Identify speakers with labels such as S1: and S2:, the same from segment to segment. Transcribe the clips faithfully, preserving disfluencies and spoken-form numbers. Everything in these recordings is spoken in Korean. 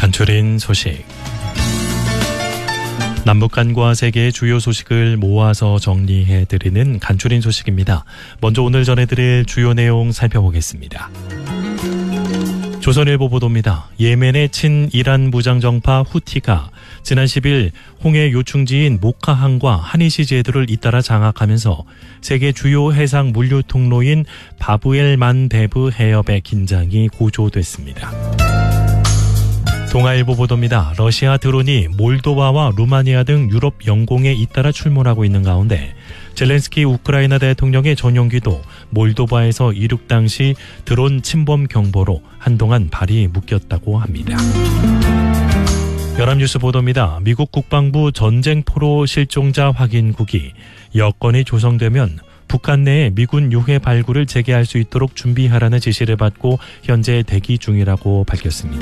S1: 간추린 소식. 남북 간과 세계의 주요 소식을 모아서 정리해드리는 간추린 소식입니다. 먼저 오늘 전해드릴 주요 내용 살펴보겠습니다. 조선일보 보도입니다. 예멘의 친이란 무장정파 후티가 지난 십일 홍해 요충지인 모카항과 하니시 제도를 잇따라 장악하면서 세계 주요 해상 물류 통로인 바브엘만데브 해협의 긴장이 고조됐습니다. 동아일보 보도입니다. 러시아 드론이 몰도바와 루마니아 등 유럽 영공에 잇따라 출몰하고 있는 가운데 젤렌스키 우크라이나 대통령의 전용기도 몰도바에서 이륙 당시 드론 침범 경보로 한동안 발이 묶였다고 합니다. 연합뉴스 보도입니다. 미국 국방부 전쟁포로 실종자 확인국이 여건이 조성되면 북한 내에 미군 유해 발굴을 재개할 수 있도록 준비하라는 지시를 받고 현재 대기 중이라고 밝혔습니다.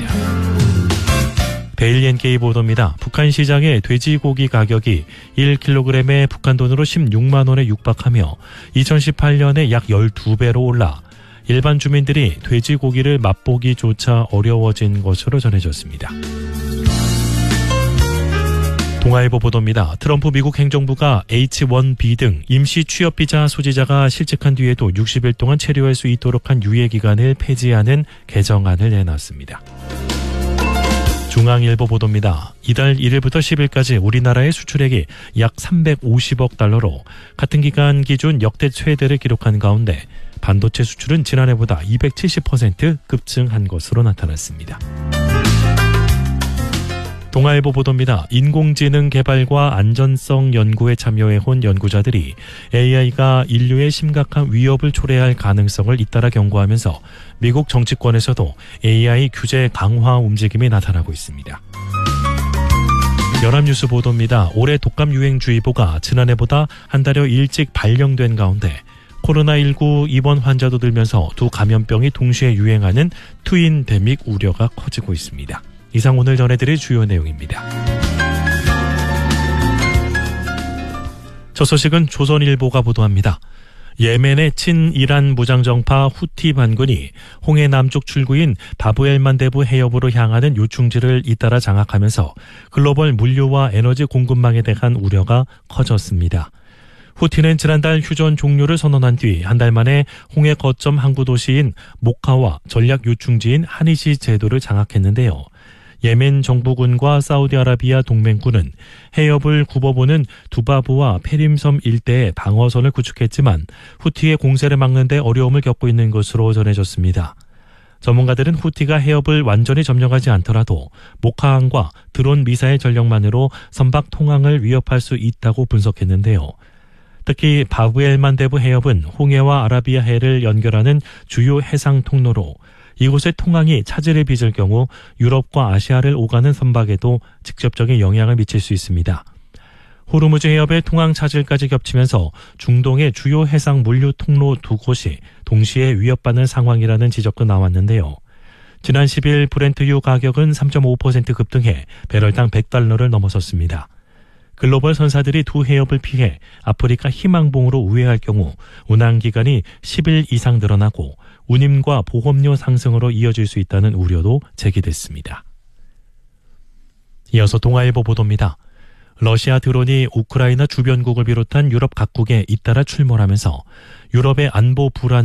S1: 베일엔케이 보도입니다. 북한 시장의 돼지고기 가격이 일 킬로그램에 북한 돈으로 십육만 원에 육박하며 이천십팔 년에 약 십이 배로 올라 일반 주민들이 돼지고기를 맛보기조차 어려워진 것으로 전해졌습니다. 동아일보 보도입니다. 트럼프 미국 행정부가 에이치 원 비 등 임시 취업비자 소지자가 실직한 뒤에도 육십 일 동안 체류할 수 있도록 한 유예기간을 폐지하는 개정안을 내놨습니다. 중앙일보 보도입니다. 이달 일 일부터 십 일까지 우리나라의 수출액이 약 삼백오십억 달러로 같은 기간 기준 역대 최대를 기록한 가운데 반도체 수출은 지난해보다 이백칠십 퍼센트 급증한 것으로 나타났습니다. 동아일보 보도입니다. 인공지능 개발과 안전성 연구에 참여해온 연구자들이 에이아이가 인류의 심각한 위협을 초래할 가능성을 잇따라 경고하면서 미국 정치권에서도 에이아이 규제 강화 움직임이 나타나고 있습니다. 연합뉴스 보도입니다. 올해 독감유행주의보가 지난해보다 한 달여 일찍 발령된 가운데 코로나십구 입원 환자도 늘면서 두 감염병이 동시에 유행하는 트윈데믹 우려가 커지고 있습니다. 이상 오늘 전해드릴 주요 내용입니다. 첫 소식은 조선일보가 보도합니다. 예멘의 친이란 무장정파 후티 반군이 홍해 남쪽 출구인 바브엘만데브 해협으로 향하는 요충지를 잇따라 장악하면서 글로벌 물류와 에너지 공급망에 대한 우려가 커졌습니다. 후티는 지난달 휴전 종료를 선언한 뒤 한 달 만에 홍해 거점 항구 도시인 모카와 전략 요충지인 하니시 제도를 장악했는데요. 예멘 정부군과 사우디아라비아 동맹군은 해협을 굽어보는 두바브와 페림섬 일대에 방어선을 구축했지만 후티의 공세를 막는 데 어려움을 겪고 있는 것으로 전해졌습니다. 전문가들은 후티가 해협을 완전히 점령하지 않더라도 모카항과 드론 미사일 전력만으로 선박 통항을 위협할 수 있다고 분석했는데요. 특히 바브엘만데브 해협은 홍해와 아라비아해를 연결하는 주요 해상 통로로 이곳의 통항이 차질을 빚을 경우 유럽과 아시아를 오가는 선박에도 직접적인 영향을 미칠 수 있습니다. 호르무즈 해협의 통항 차질까지 겹치면서 중동의 주요 해상 물류 통로 두 곳이 동시에 위협받는 상황이라는 지적도 나왔는데요. 지난 십 일 브렌트유 가격은 삼 점 오 퍼센트 급등해 배럴당 백 달러를 넘어섰습니다. 글로벌 선사들이 두 해협을 피해 아프리카 희망봉으로 우회할 경우 운항기간이 십 일 이상 늘어나고 운임과 보험료 상승으로 이어질 수 있다는 우려도 제기됐습니다. 이어서 동아일보 보도입니다. 러시아 드론이 우크라이나 주변국을 비롯한 유럽 각국에 잇따라 출몰하면서 유럽의 안보 불안